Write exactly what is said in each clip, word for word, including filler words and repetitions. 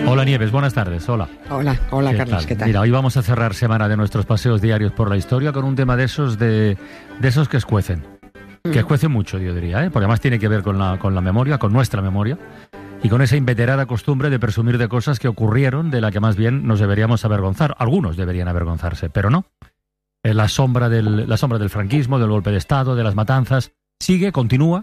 Hola Nieves, buenas tardes, hola. Hola, hola ¿Qué Carlos, tal? ¿qué tal? Mira, hoy vamos a cerrar semana de nuestros paseos diarios por la historia con un tema de esos de, de esos que escuecen. Mm. Que escuecen mucho, yo diría, ¿eh? Porque además tiene que ver con la, con la memoria, con nuestra memoria, y con esa inveterada costumbre de presumir de cosas que ocurrieron, de la que más bien nos deberíamos avergonzar. Algunos deberían avergonzarse, pero no. La sombra del, la sombra del franquismo, del golpe de Estado, de las matanzas, sigue, continúa,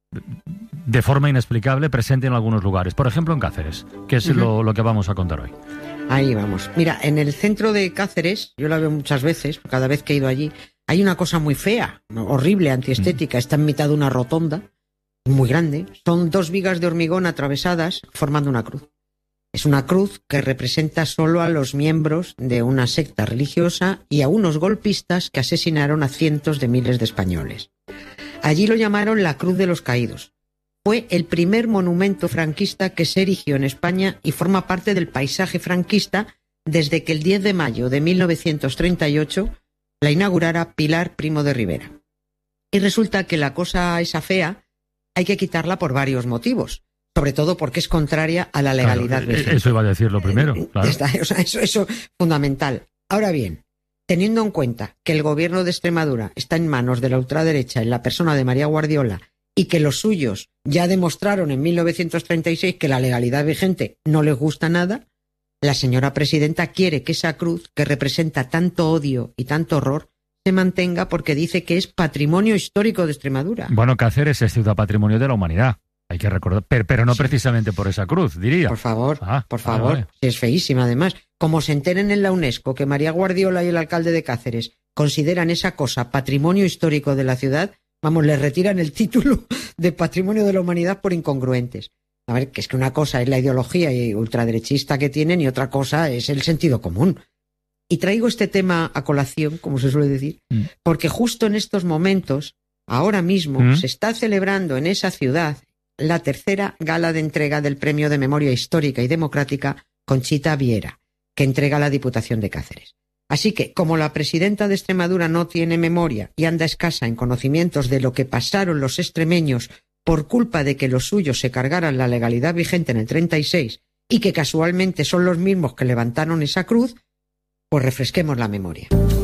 de forma inexplicable, presente en algunos lugares. Por ejemplo, en Cáceres, que es uh-huh. lo, lo que vamos a contar hoy. Ahí vamos. Mira, en el centro de Cáceres, yo la veo muchas veces, cada vez que he ido allí, hay una cosa muy fea, horrible, antiestética. Uh-huh. Está en mitad de una rotonda, muy grande. Son dos vigas de hormigón atravesadas formando una cruz. Es una cruz que representa solo a los miembros de una secta religiosa y a unos golpistas que asesinaron a cientos de miles de españoles. Allí lo llamaron la Cruz de los Caídos. Fue el primer monumento franquista que se erigió en España y forma parte del paisaje franquista desde que el diez de mayo de mil novecientos treinta y ocho la inaugurara Pilar Primo de Rivera. Y resulta que la cosa esa fea hay que quitarla por varios motivos. Sobre todo porque es contraria a la legalidad claro, vigente. Eso iba a decirlo primero. Claro. Está, o sea, eso, eso es fundamental. Ahora bien, teniendo en cuenta que el gobierno de Extremadura está en manos de la ultraderecha en la persona de María Guardiola y que los suyos ya demostraron en mil novecientos treinta y seis que la legalidad vigente no les gusta nada, la señora presidenta quiere que esa cruz, que representa tanto odio y tanto horror, se mantenga porque dice que es patrimonio histórico de Extremadura. Bueno, Cáceres es ciudad patrimonio de la humanidad. Hay que recordar, pero, pero no sí. precisamente por esa cruz, diría. Por favor, ah, por favor. Vale, vale. Es feísima, además. Como se enteren en la UNESCO que María Guardiola y el alcalde de Cáceres consideran esa cosa patrimonio histórico de la ciudad, vamos, les retiran el título de patrimonio de la humanidad por incongruentes. A ver, que es que una cosa es la ideología ultraderechista que tienen y otra cosa es el sentido común. Y traigo este tema a colación, como se suele decir, mm. porque justo en estos momentos, ahora mismo, mm. se está celebrando en esa ciudad la tercera gala de entrega del Premio de Memoria Histórica y Democrática Conchita Viera, que entrega la Diputación de Cáceres. Así que, como la presidenta de Extremadura no tiene memoria y anda escasa en conocimientos de lo que pasaron los extremeños por culpa de que los suyos se cargaran la legalidad vigente en el treinta y seis y que casualmente son los mismos que levantaron esa cruz, pues refresquemos la memoria.